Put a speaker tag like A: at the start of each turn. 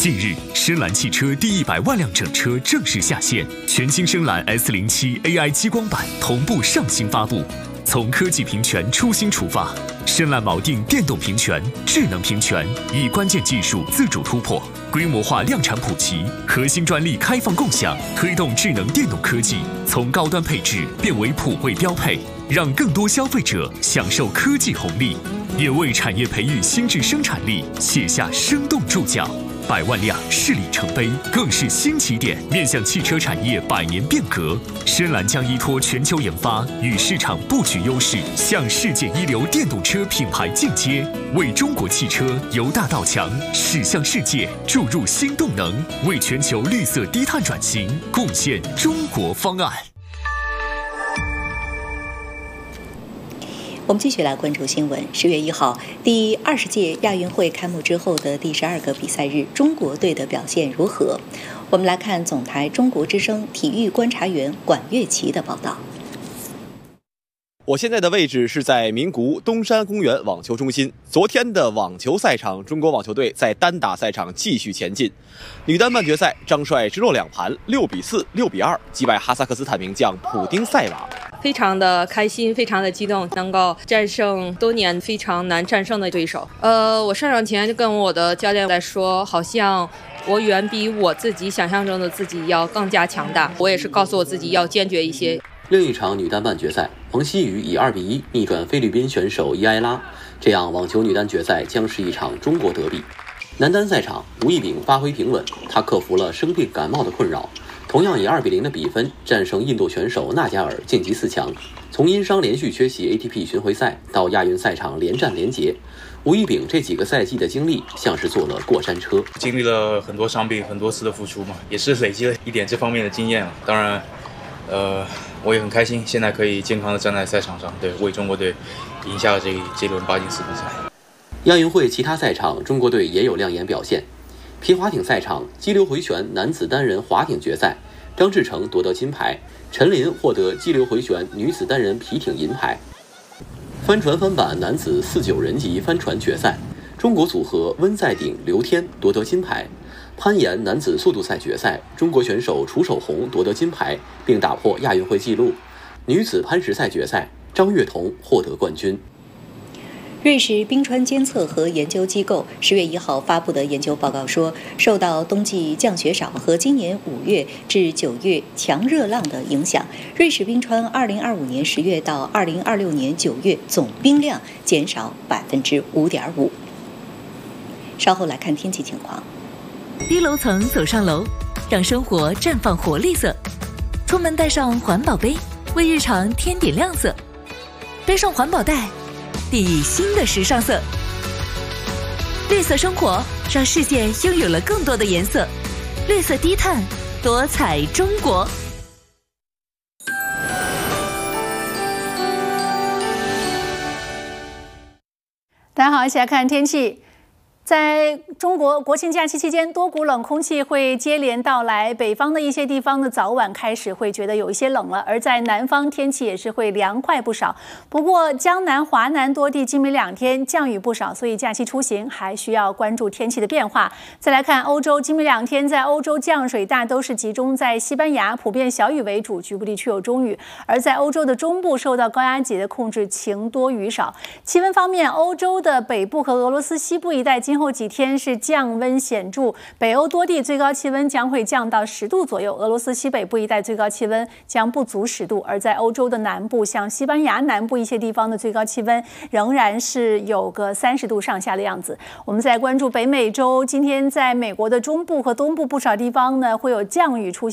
A: 近日，深蓝汽车第100万辆整车正式下线，全新深蓝 S07 AI 激光版同步上新发布。从科技平权初心出发，深蓝锚定电动平权、智能平权，以关键技术自主突破，规模化量产普及，核心专利开放共享，推动智能电动科技从高端配置变为普惠标配，让更多消费者享受科技红利，也为产业培育新质生产力写下生动注脚。100万辆是里程碑，更是新起点。面向汽车产业100年变革，深蓝将依托全球研发与市场布局优势，向世界一流电动车品牌进阶，为中国汽车由大到强驶向世界注入新动能，为全球绿色低碳转型贡献中国方案。
B: 我们继续来关注新闻。10月1号，第20届亚运会开幕之后的第12个比赛日，中国队的表现如何？我们来看总台中国之声体育观察员管乐琪的报道。
C: 我现在的位置是在名古屋东山公园网球中心。昨天的网球赛场，中国网球队在单打赛场继续前进。女单半决赛，张帅直落2盘，6比4、6比2击败哈萨克斯坦名将普丁塞娃。
D: 非常的开心，非常的激动，能够战胜多年非常难战胜的对手。我上场前就跟我的教练在说，好像我远比我自己想象中的自己要更加强大。我也是告诉我自己要坚决一些。
E: 另一场女单半决赛，王曦雨以2比1逆转菲律宾选手伊埃拉，这样网球女单决赛将是一场中国德比。男单赛场，吴亦丙发挥平稳，他克服了生病感冒的困扰，同样以2比0的比分战胜印度选手纳加尔，晋级4强。从因伤连续缺席 ATP 巡回赛到亚运赛场连战连捷，吴亦丙这几个赛季的经历像是坐了过山车，
F: 经历了很多伤病，很多次的付出嘛，也是累积了一点这方面的经验。当然，我也很开心，现在可以健康的站在赛场上，对，为中国队赢下了这轮8进4比赛。
E: 亚运会其他赛场，中国队也有亮眼表现。皮划艇赛场，激流回旋男子单人划艇决赛，张志成夺得金牌，陈琳获得激流回旋女子单人皮艇银牌。帆船翻板男子49人级帆船决赛，中国组合温在鼎、刘天夺得金牌。攀岩男子速度赛决赛，中国选手楚守红夺得金牌，并打破亚运会纪录。女子攀石赛决赛，张悦彤获得冠军。
B: 瑞士冰川监测和研究机构10月1号发布的研究报告说，受到冬季降雪少和今年5月至9月强热浪的影响，瑞士冰川2025年10月到2026年9月总冰量减少5.5%。稍后来看天气情况。
G: 低楼层走上楼，让生活绽放活力色。出门带上环保杯，为日常添点亮色。背上环保袋，定义新的时尚色。绿色生活，让世界拥有了更多的颜色。绿色低碳，多彩中国。
H: 大家好，一起来看天气。在中国国庆假期期间，多股冷空气会接连到来，北方的一些地方呢，早晚开始会觉得有一些冷了，而在南方天气也是会凉快不少。不过江南、华南多地今明2天降雨不少，所以假期出行还需要关注天气的变化。再来看欧洲，今明2天在欧洲降水大都是集中在西班牙，普遍小雨为主，局部地区有中雨。而在欧洲的中部受到高压脊的控制，晴多雨少。气温方面，欧洲的北部和俄罗斯西部一带今后几天是降温显著，北欧多地最高气温将会降到10度左右，俄罗斯西北部一带最高气温将不足10度，而在欧洲的南部，像西班牙南部一些地方的最高气温仍然是有个30度上下的样子。我们再关注北美洲，今天在美国的中部和东部不少地方呢会有降雨出现。